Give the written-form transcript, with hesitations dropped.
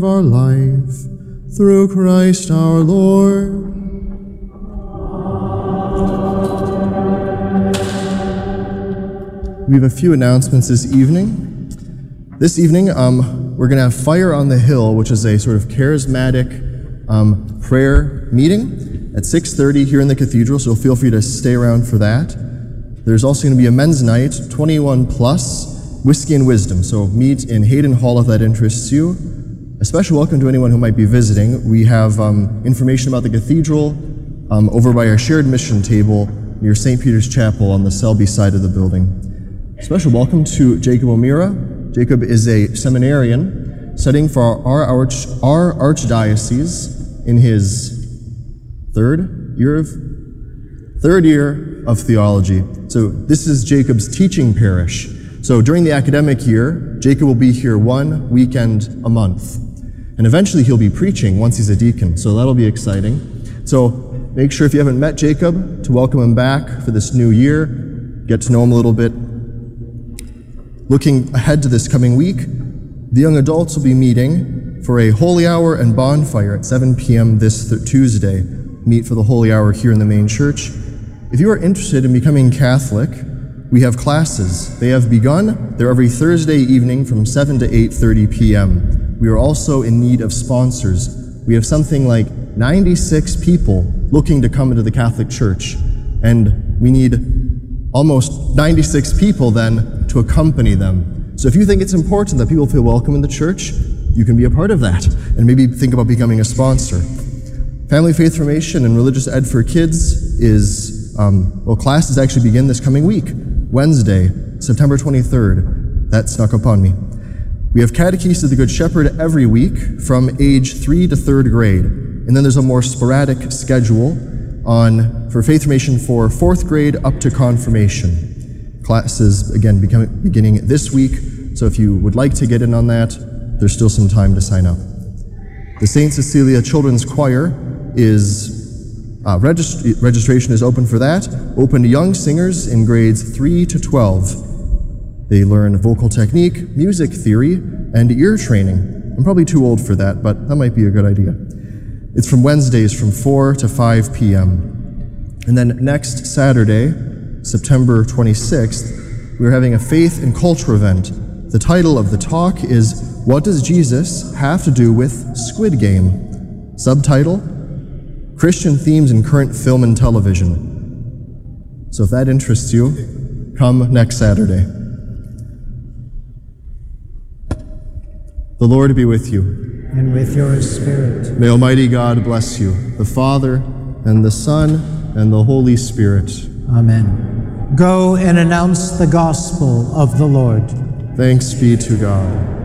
our life, through Christ our Lord. We have a few announcements this evening. This evening, we're going to have Fire on the Hill, which is a sort of charismatic prayer meeting at 6:30 here in the cathedral, so feel free to stay around for that. There's also going to be a men's night, 21 plus, Whiskey and Wisdom, so meet in Hayden Hall if that interests you. A special welcome to anyone who might be visiting. We have information about the cathedral over by our shared mission table near St. Peter's Chapel on the Selby side of the building. Special welcome to Jacob O'Meara. Jacob is a seminarian studying for our archdiocese in his third year of theology. So this is Jacob's teaching parish. So during the academic year, Jacob will be here one weekend a month. And eventually he'll be preaching once he's a deacon, so that'll be exciting. So make sure if you haven't met Jacob to welcome him back for this new year, get to know him a little bit. Looking ahead to this coming week, the young adults will be meeting for a holy hour and bonfire at 7 p.m. this Tuesday. Meet for the holy hour here in the main church. If you are interested in becoming Catholic, we have classes. They have begun. They're every Thursday evening from 7 to 8:30 p.m. We are also in need of sponsors. We have something like 96 people looking to come into the Catholic Church, and we need almost 96 people then to accompany them. So if you think it's important that people feel welcome in the church, you can be a part of that and maybe think about becoming a sponsor. Family Faith Formation and Religious Ed for Kids is, classes actually begin this coming week, Wednesday, September 23rd. That snuck upon me. We have Catechism of the Good Shepherd every week from age 3 to 3rd grade. And then there's a more sporadic schedule for Faith Formation for 4th grade up to confirmation. Classes, again, beginning this week, so if you would like to get in on that, there's still some time to sign up. The St. Cecilia Children's Choir is, registration is open for that, open to young singers in grades 3 to 12. They learn vocal technique, music theory, and ear training. I'm probably too old for that, but that might be a good idea. It's from Wednesdays from 4 to 5 p.m. And then next Saturday, September 26th, we're having a faith and culture event. The title of the talk is, What Does Jesus Have to Do with Squid Game? Subtitle, Christian Themes in Current Film and Television. So if that interests you, come next Saturday. The Lord be with you. And with your spirit. May Almighty God bless you, the Father, and the Son, and the Holy Spirit. Amen. Go and announce the gospel of the Lord. Thanks be to God.